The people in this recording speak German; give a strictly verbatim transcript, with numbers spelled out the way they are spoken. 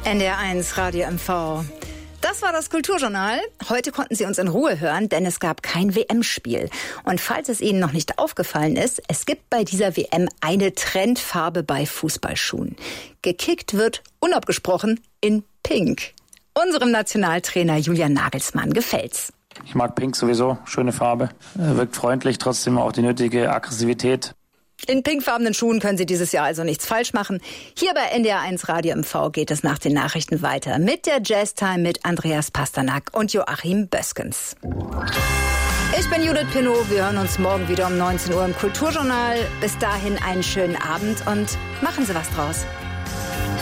N D R eins Radio M V. Das war das Kulturjournal. Heute konnten Sie uns in Ruhe hören, denn es gab kein W M-Spiel. Und falls es Ihnen noch nicht aufgefallen ist, es gibt bei dieser W M eine Trendfarbe bei Fußballschuhen. Gekickt wird unabgesprochen in Pink. Unserem Nationaltrainer Julian Nagelsmann gefällt's. Ich mag Pink sowieso, schöne Farbe. Wirkt freundlich, trotzdem auch die nötige Aggressivität. In pinkfarbenen Schuhen können Sie dieses Jahr also nichts falsch machen. Hier bei N D R eins Radio M V geht es nach den Nachrichten weiter mit der Jazztime mit Andreas Pasternak und Joachim Böskens. Ich bin Judith Pinot. Wir hören uns morgen wieder um neunzehn Uhr im Kulturjournal. Bis dahin einen schönen Abend und machen Sie was draus.